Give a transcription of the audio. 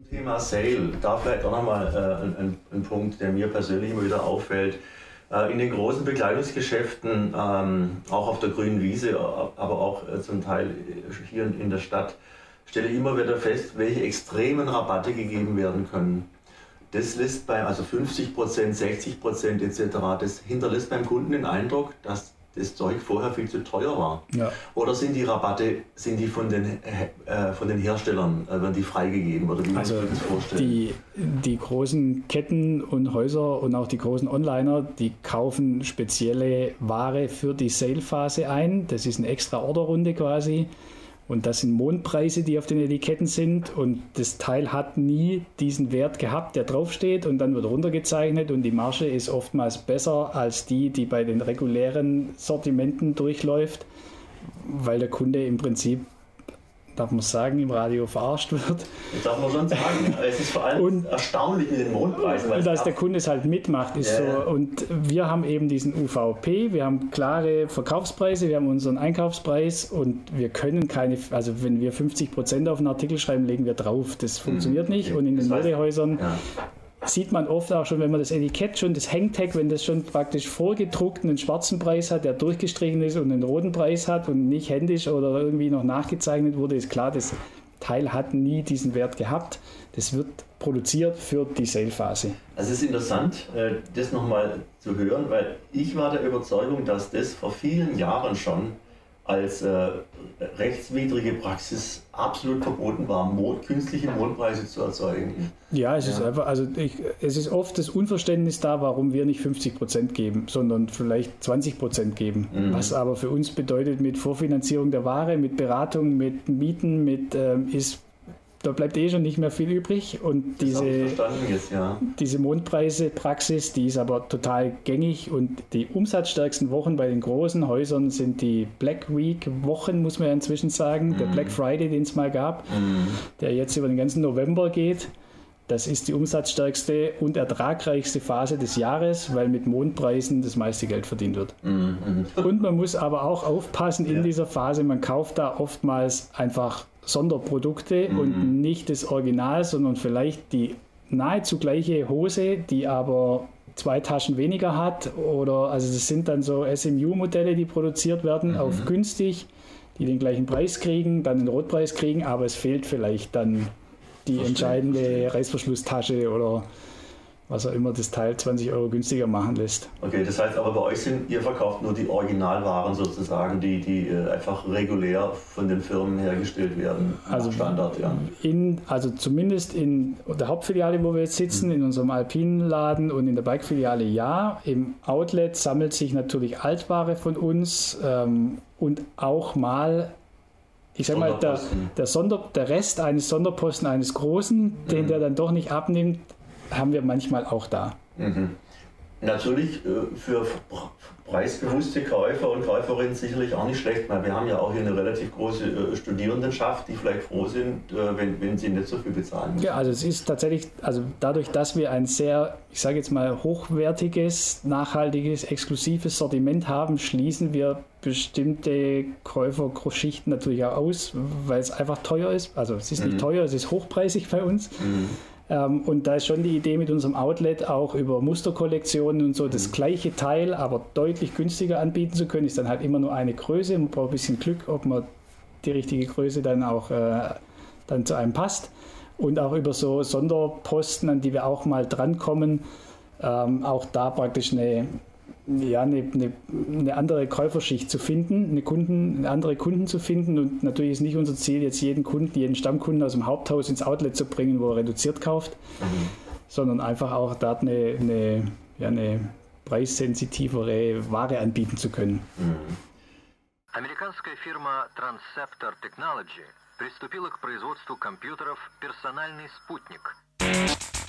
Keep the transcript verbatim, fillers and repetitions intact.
Thema Sale, da vielleicht auch nochmal äh, ein, ein Punkt, der mir persönlich immer wieder auffällt. Äh, in den großen Bekleidungsgeschäften, ähm, auch auf der grünen Wiese, aber auch äh, zum Teil hier in, in der Stadt, stelle ich immer wieder fest, welche extremen Rabatte gegeben werden können. Das lässt beim, also fünfzig Prozent, sechzig Prozent et cetera, das hinterlässt beim Kunden den Eindruck, dass das Zeug vorher viel zu teuer war. Ja. Oder sind die Rabatte, sind die von den, äh, von den Herstellern, äh, werden die freigegeben? Oder wie also muss man sich das vorstellen? Die, die großen Ketten und Häuser und auch die großen Onliner, die kaufen spezielle Ware für die Sale-Phase ein. Das ist eine extra Orderrunde quasi. Und das sind Mondpreise, die auf den Etiketten sind, und das Teil hat nie diesen Wert gehabt, der draufsteht, und dann wird runtergezeichnet und die Marge ist oftmals besser als die, die bei den regulären Sortimenten durchläuft, weil der Kunde im Prinzip, darf man sagen, im Radio verarscht wird. Das darf man schon sagen. Es ist vor allem und, erstaunlich mit den Mondpreisen. Und dass der Kunde es halt mitmacht, ist ja, so. Und wir haben eben diesen U V P, wir haben klare Verkaufspreise, wir haben unseren Einkaufspreis und wir können keine, also wenn wir fünfzig Prozent auf einen Artikel schreiben, legen wir drauf. Das funktioniert mhm. nicht. Und in den Modehäusern ja. sieht man oft auch schon, wenn man das Etikett schon, das Hangtag, wenn das schon praktisch vorgedruckt einen schwarzen Preis hat, der durchgestrichen ist und einen roten Preis hat und nicht händisch oder irgendwie noch nachgezeichnet wurde, ist klar, das Teil hat nie diesen Wert gehabt. Das wird produziert für die Sale-Phase. Also es ist interessant, das nochmal zu hören, weil ich war der Überzeugung, dass das vor vielen Jahren schon als äh, rechtswidrige Praxis absolut verboten war, Mond, künstliche Mondpreise zu erzeugen. Ja, es ja. ist einfach, also ich, es ist oft das Unverständnis da, warum wir nicht fünfzig Prozent geben, sondern vielleicht zwanzig Prozent geben. Mhm. Was aber für uns bedeutet, mit Vorfinanzierung der Ware, mit Beratung, mit Mieten, mit ähm, ist da bleibt eh schon nicht mehr viel übrig, und diese, jetzt, ja. diese Mondpreise-Praxis, die ist aber total gängig, und die umsatzstärksten Wochen bei den großen Häusern sind die Black Week-Wochen, muss man ja inzwischen sagen, mm. der Black Friday, den es mal gab, mm. der jetzt über den ganzen November geht. Das ist die umsatzstärkste und ertragreichste Phase des Jahres, weil mit Mondpreisen das meiste Geld verdient wird. Mm. Und man muss aber auch aufpassen in ja. dieser Phase, man kauft da oftmals einfach Sonderprodukte mhm. und nicht das Original, sondern vielleicht die nahezu gleiche Hose, die aber zwei Taschen weniger hat, oder also das sind dann so S M U-Modelle, die produziert werden, mhm. auf günstig, die den gleichen Preis kriegen, dann den Rotpreis kriegen, aber es fehlt vielleicht dann die verstehe, entscheidende verstehe. Reißverschlusstasche oder was auch immer das Teil zwanzig Euro günstiger machen lässt. Okay, das heißt aber bei euch sind, ihr verkauft nur die Originalwaren sozusagen, die, die äh, einfach regulär von den Firmen hergestellt werden, also Standard, ja. In, also zumindest in der Hauptfiliale, wo wir jetzt sitzen, mhm. in unserem Alpinenladen und in der Bike-Filiale ja. Im Outlet sammelt sich natürlich Altware von uns ähm, und auch mal ich sag mal, der, der, Sonder, der Rest eines Sonderposten eines Großen, mhm. den der dann doch nicht abnimmt, haben wir manchmal auch da. Mhm. Natürlich äh, für preisbewusste Käufer und Käuferinnen sicherlich auch nicht schlecht, weil wir haben ja auch hier eine relativ große äh, Studierendenschaft, die vielleicht froh sind, äh, wenn, wenn sie nicht so viel bezahlen müssen. Ja, also es ist tatsächlich, also dadurch, dass wir ein sehr, ich sage jetzt mal, hochwertiges, nachhaltiges, exklusives Sortiment haben, schließen wir bestimmte Käuferschichten natürlich auch aus, weil es einfach teuer ist. Also es ist nicht mhm. teuer, es ist hochpreisig bei uns. Mhm. Ähm, und da ist schon die Idee mit unserem Outlet auch über Musterkollektionen und so das mhm. gleiche Teil, aber deutlich günstiger anbieten zu können. Ist dann halt immer nur eine Größe. Man braucht ein bisschen Glück, ob man die richtige Größe dann auch äh, dann zu einem passt. Und auch über so Sonderposten, an die wir auch mal drankommen, ähm, auch da praktisch eine ja, eine, eine, eine andere Käuferschicht zu finden, eine, Kunden, eine andere Kunden zu finden, und natürlich ist nicht unser Ziel, jetzt jeden Kunden, jeden Stammkunden aus dem Haupthaus ins Outlet zu bringen, wo er reduziert kauft, mhm. sondern einfach auch dort eine, eine, ja, eine preissensitivere Ware anbieten zu können. Mhm. Американская фирма Transceptor Technology приступила к производству компьютеров «Персональный спутник».